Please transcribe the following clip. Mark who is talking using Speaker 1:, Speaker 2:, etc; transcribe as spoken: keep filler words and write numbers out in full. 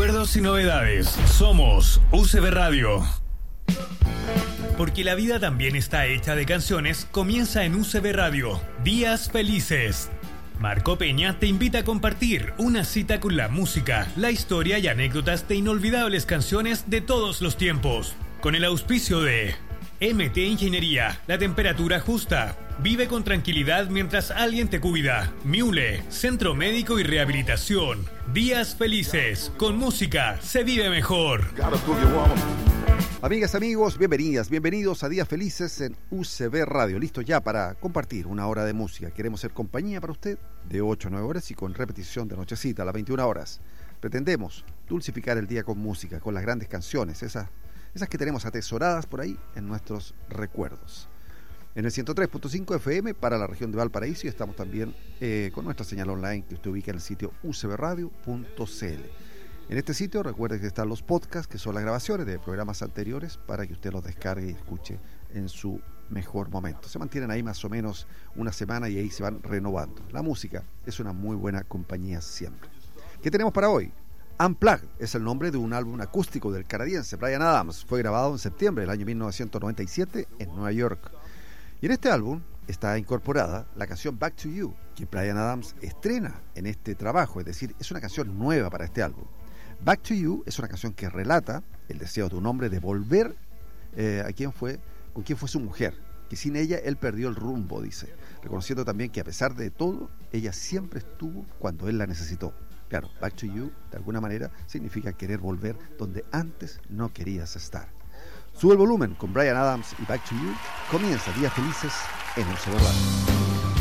Speaker 1: Recuerdos y novedades. Somos U C B Radio. Porque la vida también está hecha de canciones, comienza en U C B Radio. Días felices. Marco Peña te invita a compartir una cita con la música, la historia y anécdotas de inolvidables canciones de todos los tiempos. Con el auspicio de M T Ingeniería, la temperatura justa. Vive con tranquilidad mientras alguien te cuida. Miule, Centro Médico y Rehabilitación. Días felices. Con música se vive mejor.
Speaker 2: Amigas, amigos, bienvenidas, bienvenidos a Días Felices en U C B Radio. Listo ya para compartir una hora de música. Queremos ser compañía para usted de ocho a nueve horas y con repetición de nochecita a las veintiuna horas. Pretendemos dulcificar el día con música, con las grandes canciones, esas, esas que tenemos atesoradas por ahí en nuestros recuerdos. En el ciento tres punto cinco F M para la región de Valparaíso y estamos también eh, con nuestra señal online que usted ubica en el sitio u c b radio punto c l. En este sitio recuerde que están los podcasts, que son las grabaciones de programas anteriores, para que usted los descargue y escuche en su mejor momento. Se mantienen ahí más o menos una semana y ahí se van renovando. La música es una muy buena compañía siempre. ¿Qué tenemos para hoy? Unplugged es el nombre de un álbum acústico del canadiense Bryan Adams. Fue grabado en septiembre del año mil novecientos noventa y siete en Nueva York. Y en este álbum está incorporada la canción Back to You, que Bryan Adams estrena en este trabajo, es decir, es una canción nueva para este álbum. Back to You es una canción que relata el deseo de un hombre de volver eh, a quien fue, con quien fue su mujer, que sin ella él perdió el rumbo, dice, reconociendo también que a pesar de todo, ella siempre estuvo cuando él la necesitó. Claro, Back to You, de alguna manera, significa querer volver donde antes no querías estar. Sube el volumen con Bryan Adams y Back to You. Comienza Días Felices en U C B Radio.